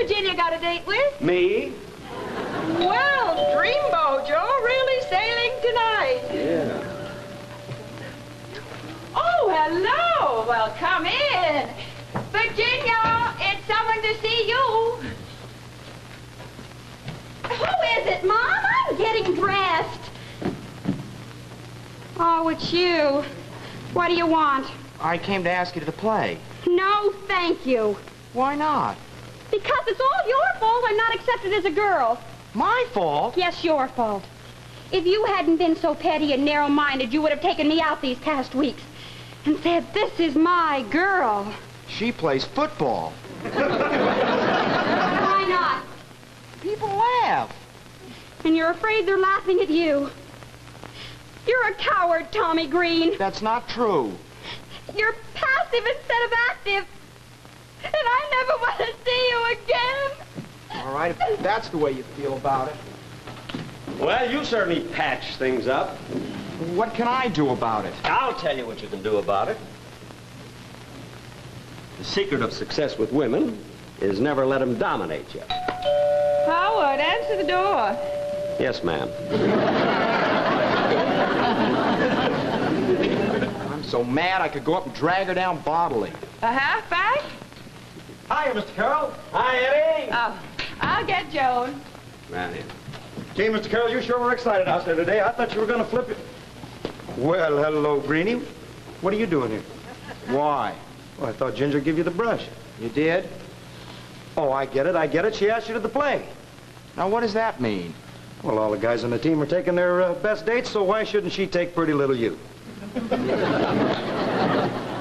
Virginia got a date with? Me? Well, Dreamboat, you're really sailing tonight. Yeah. Oh, hello. Well, come in. Virginia, it's someone to see you. Who is it, Mom? I'm getting dressed. Oh, it's you. What do you want? I came to ask you to play. No, thank you. Why not? Because it's all your fault I'm not accepted as a girl. My fault? Yes, your fault. If you hadn't been so petty and narrow-minded, you would have taken me out these past weeks and said, this is my girl. She plays football. Why not? People laugh. And you're afraid they're laughing at you. You're a coward, Tommy Green. That's not true. You're passive instead of active. And I never want to see you again. All right, if that's the way you feel about it. Well, you certainly patched things up. What can I do about it? I'll tell you what you can do about it. The secret of success with women is never let them dominate you. Howard, answer the door. Yes, ma'am. I'm so mad I could go up and drag her down bodily. A halfback? Hi, Mr. Carroll. Hi, Eddie. Oh, I'll get Joan. Right in. Gee, Mr. Carroll, you sure were excited out there today. I thought you were going to flip it. Well, hello, Greenie. What are you doing here? Why? Well, I thought Ginger give you the brush. You did? Oh, I get it. She asked you to the play. Now, what does that mean? Well, all the guys on the team are taking their best dates, so why shouldn't she take pretty little you?